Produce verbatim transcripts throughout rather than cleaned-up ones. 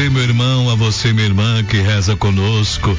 você, meu irmão, a você, minha irmã, que reza conosco,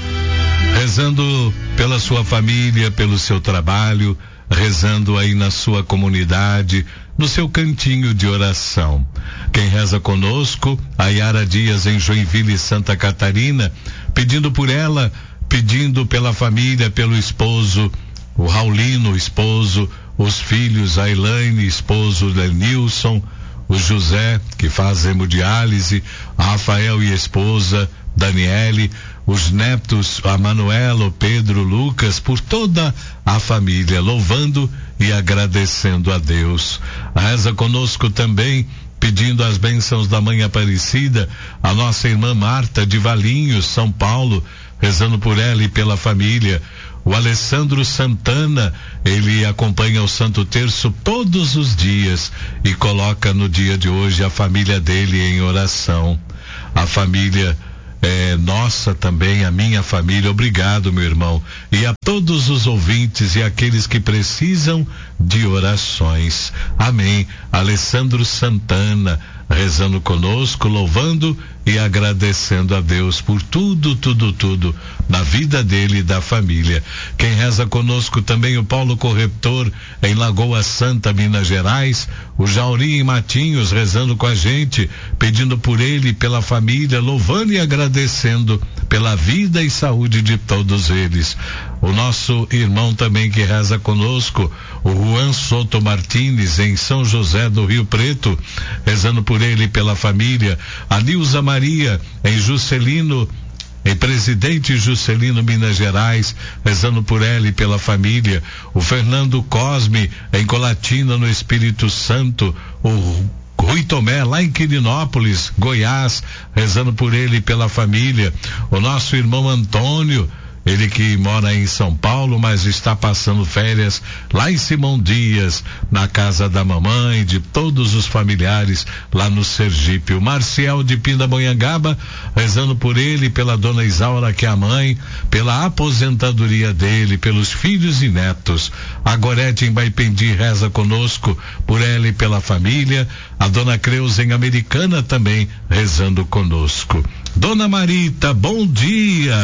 rezando pela sua família, pelo seu trabalho, rezando aí na sua comunidade, no seu cantinho de oração. Quem reza conosco, a Yara Dias em Joinville, Santa Catarina, pedindo por ela, pedindo pela família, pelo esposo, o Raulino, esposo, os filhos, a Elaine, esposo, o Lenilson, o José, que faz hemodiálise, a Rafael e a esposa, Daniele, os netos, a Manuela, o Pedro, o Lucas, por toda a família, louvando e agradecendo a Deus. Reza conosco também, pedindo as bênçãos da Mãe Aparecida, a nossa irmã Marta de Valinhos, São Paulo, rezando por ela e pela família. O Alessandro Santana, ele acompanha o Santo Terço todos os dias e coloca no dia de hoje a família dele em oração. A família é nossa também, a minha família, obrigado, meu irmão, e a todos os ouvintes e aqueles que precisam de orações. Amém. Alessandro Santana, rezando conosco, louvando e agradecendo a Deus por tudo, tudo, tudo na vida dele e da família. Quem reza conosco também, o Paulo Corretor em Lagoa Santa, Minas Gerais, o Jauri em Matinhos rezando com a gente, pedindo por ele e pela família, louvando e agradecendo pela vida e saúde de todos eles. O nosso irmão também que reza conosco, o Juan Soto Martins em São José do Rio Preto, rezando por ele e pela família. A Nilza Maria em Juscelino, em Presidente Juscelino, Minas Gerais, rezando por ela e pela família. O Fernando Cosme em Colatina, no Espírito Santo. O Rui Tomé, lá em Quirinópolis, Goiás, rezando por ele e pela família. O nosso irmão Antônio, ele que mora em São Paulo, mas está passando férias lá em Simão Dias, na casa da mamãe, de todos os familiares lá no Sergipe. O Marcial de Pindamonhangaba, rezando por ele, pela dona Isaura, que é a mãe, pela aposentadoria dele, pelos filhos e netos. A Gorete em Baipendi reza conosco, por ela e pela família. A dona Creuza em Americana também rezando conosco. Dona Marita, bom dia.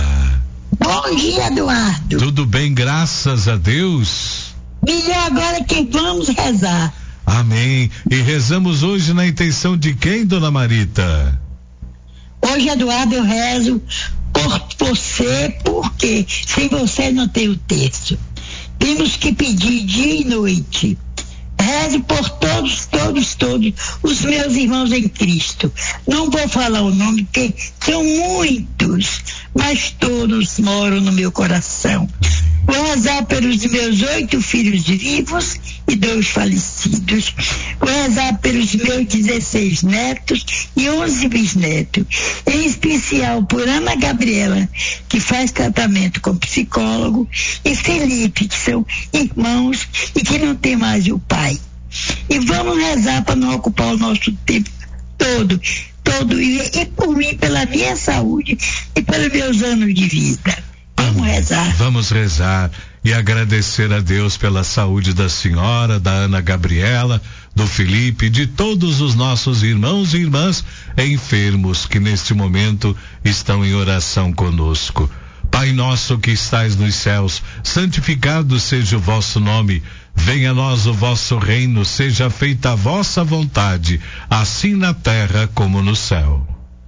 Bom dia, Eduardo. Tudo bem, graças a Deus. E agora que vamos rezar. Amém. E rezamos hoje na intenção de quem, Dona Marita? Hoje, Eduardo, eu rezo por você, porque sem você não tem o texto. Temos que pedir dia e noite. Rezo por todos, todos, todos os meus irmãos em Cristo. Não vou falar o nome, porque são muitos, mas todos moram no meu coração. Vou rezar pelos meus oito filhos vivos e dois falecidos. Vou rezar pelos meus dezesseis netos e onze bisnetos. Em especial por Ana Gabriela, que faz tratamento com psicólogo, e Felipe, que são irmãos e que não tem mais o pai. E vamos rezar para não ocupar o nosso tempo todo, todo e, e por mim, pela minha saúde e pelos meus anos de vida. Vamos rezar. Vamos rezar e agradecer a Deus pela saúde da senhora, da Ana Gabriela, do Felipe, de todos os nossos irmãos e irmãs enfermos que neste momento estão em oração conosco. Pai nosso que estais nos céus, santificado seja o vosso nome. Venha a nós o vosso reino, seja feita a vossa vontade, assim na terra como no céu.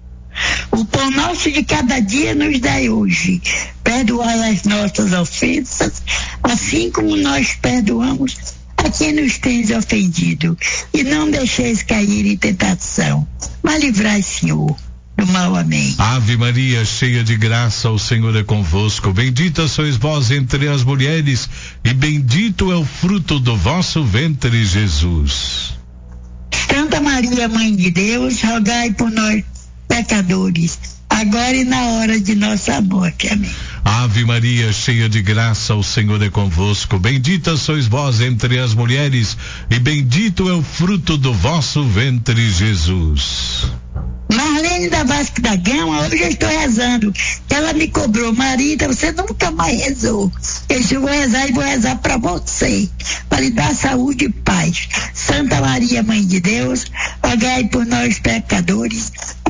O pão nosso de cada dia nos dai hoje. Perdoai as nossas ofensas, assim como nós perdoamos a quem nos tens ofendido. E não deixeis cair em tentação, mas livrai, Senhor, do mal. Amém. Ave Maria, cheia de graça, o Senhor é convosco. Bendita sois vós entre as mulheres, e bendito é o fruto do vosso ventre, Jesus. Santa Maria, Mãe de Deus, rogai por nós, pecadores, agora e na hora de nossa morte. Amém. Ave Maria, cheia de graça, o Senhor é convosco. Bendita sois vós entre as mulheres, e bendito é o fruto do vosso ventre, Jesus. Marlene da Vasco da Gama, hoje eu estou rezando. Ela me cobrou, Marita, você nunca mais rezou. Eu vou rezar e vou rezar para você, para lhe dar saúde e paz. Santa Maria, Mãe de Deus, rogai por nós pecadores,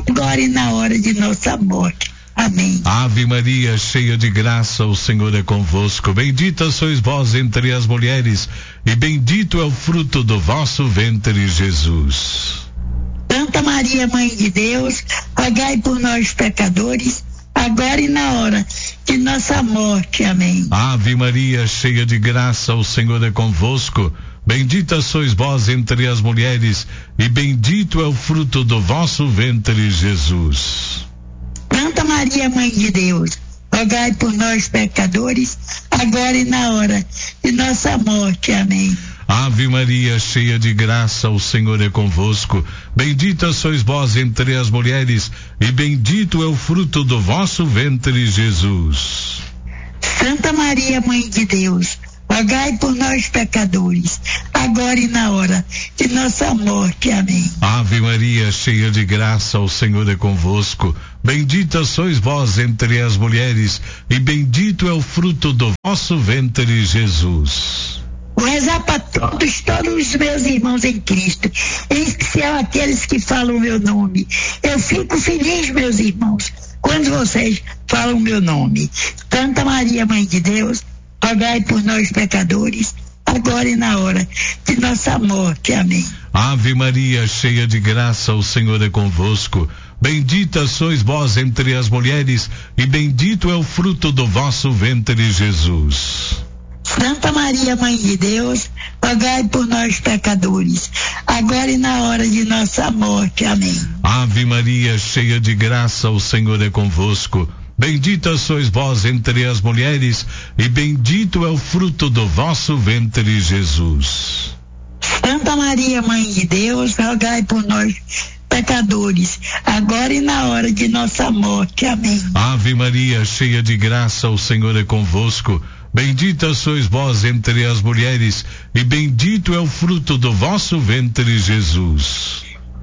agora e na hora de nossa morte. Amém. Ave Maria, cheia de graça, o Senhor é convosco. Bendita sois vós entre as mulheres, e bendito é o fruto do vosso ventre, Jesus. Santa Maria, Mãe de Deus, rogai por nós pecadores, agora e na hora de nossa morte. Amém. Ave Maria, cheia de graça, o Senhor é convosco. Bendita sois vós entre as mulheres, e bendito é o fruto do vosso ventre, Jesus. Santa Maria, Mãe de Deus, rogai por nós pecadores, agora e na hora de nossa morte. Amém. Ave Maria, cheia de graça, o Senhor é convosco. Bendita sois vós entre as mulheres, e bendito é o fruto do vosso ventre, Jesus. Santa Maria, Mãe de Deus, rogai por nós pecadores, agora e na hora de nossa morte. Amém. Ave Maria, cheia de graça, o Senhor é convosco. Bendita sois vós entre as mulheres, e bendito é o fruto do vosso ventre, Jesus. Vou rezar para todos, todos os meus irmãos em Cristo, em especial aqueles que falam o meu nome. Eu fico feliz, meus irmãos, quando vocês falam o meu nome. Santa Maria, Mãe de Deus, rogai por nós pecadores, agora e na hora de nossa morte. Amém. Ave Maria, cheia de graça, o Senhor é convosco. Bendita sois vós entre as mulheres, e bendito é o fruto do vosso ventre, Jesus. Santa Maria, Mãe de Deus, rogai por nós pecadores, agora e na hora de nossa morte. Amém. Ave Maria, cheia de graça, o Senhor é convosco. Bendita sois vós entre as mulheres, e bendito é o fruto do vosso ventre, Jesus. Santa Maria, Mãe de Deus, rogai por nós pecadores, agora e na hora de nossa morte. Amém. Ave Maria, cheia de graça, o Senhor é convosco. Bendita sois vós entre as mulheres, e bendito é o fruto do vosso ventre, Jesus.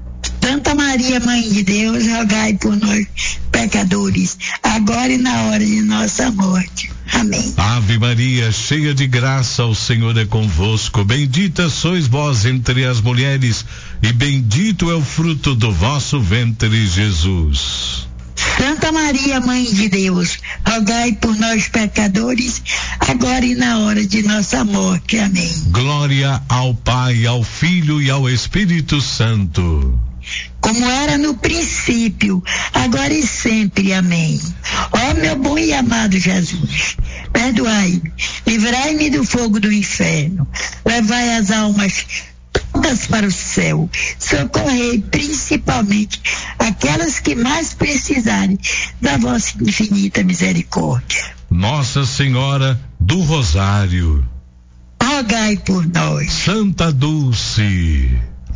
Santa Maria, Mãe de Deus, rogai por nós pecadores, agora e na hora de nossa morte. Amém. Ave Maria, cheia de graça, o Senhor é convosco. Bendita sois vós entre as mulheres, e bendito é o fruto do vosso ventre, Jesus. Santa Maria, Mãe de Deus, rogai por nós pecadores, agora e na hora de nossa morte. Amém. Glória ao Pai, ao Filho e ao Espírito Santo. Como era no princípio, agora e sempre. Amém. Ó meu bom e amado Jesus, perdoai-me, livrai-me do fogo do inferno, levai as almas todas para o céu, socorrei principalmente aquelas que mais precisarem da vossa infinita misericórdia. Nossa Senhora do Rosário, rogai por nós. Santa Dulce,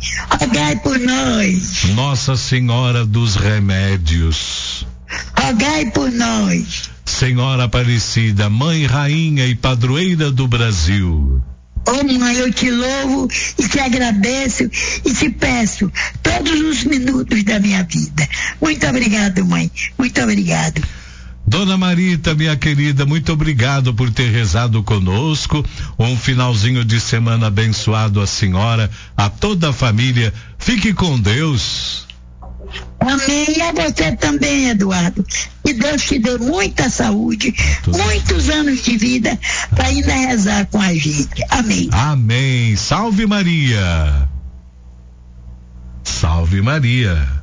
rogai por nós. Nossa Senhora dos Remédios, rogai por nós. Senhora Aparecida, Mãe, Rainha e Padroeira do Brasil. Oh, Mãe, eu te louvo e te agradeço e te peço todos os minutos da minha vida. Muito obrigado, Mãe. Muito obrigado. Dona Marita, minha querida, muito obrigado por ter rezado conosco. Um finalzinho de semana abençoado à senhora, a toda a família. Fique com Deus. Amém. E a você também, Eduardo. Que Deus te dê muita saúde, Tudo. muitos anos de vida para ainda rezar com a gente. Amém. Amém. Salve Maria. Salve Maria.